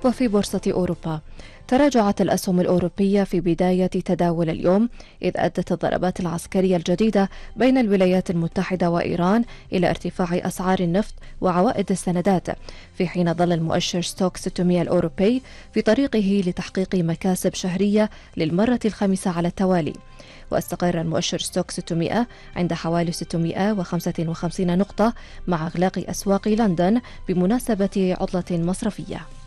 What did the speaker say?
وفي بورصة أوروبا تراجعت الأسهم الأوروبية في بداية تداول اليوم، إذ أدت الضربات العسكرية الجديدة بين الولايات المتحدة وإيران إلى ارتفاع أسعار النفط وعوائد السندات، في حين ظل المؤشر ستوك 600 الأوروبي في طريقه لتحقيق مكاسب شهرية للمرة الخامسة على التوالي. واستقر المؤشر ستوك 600 عند حوالي 655 نقطة مع إغلاق أسواق لندن بمناسبة عطلة مصرفية.